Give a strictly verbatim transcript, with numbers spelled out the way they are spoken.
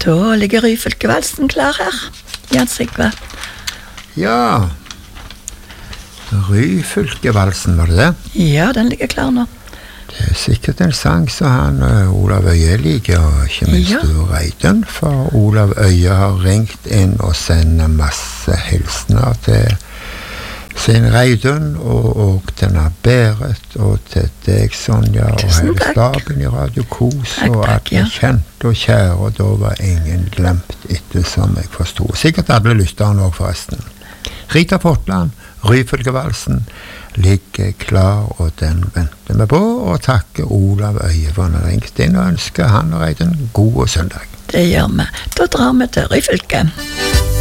Da ligger Ryfylkevalsen klar her, Jan Sigve. Ja, Ryfylkevalsen, var det det? Ja, den ligger klar nå. Det er sikkert en sang som han uh, Olav Øye liker, og ikke minst Ja. du Reidun, for Olav Øye har ringt inn og sender masse hilsner til sin Reidun, og, og til Berit, og til deg, Sonja, og Tusen hele takk. staben i Radio Kos, Takk, og takk, at vi ja. kjente og kjære, og da var ingen glemt etter, som jeg forstod. Sikkert alle lytterne også, forresten. Rita Fortland, Ryfylkevalsen, ligger klar, og den venter vi på, og takker Olav Øye for han har ringt inn, og ønsker han og Reidun god søndag. Det gjør vi. Da drar vi til Ryfylke.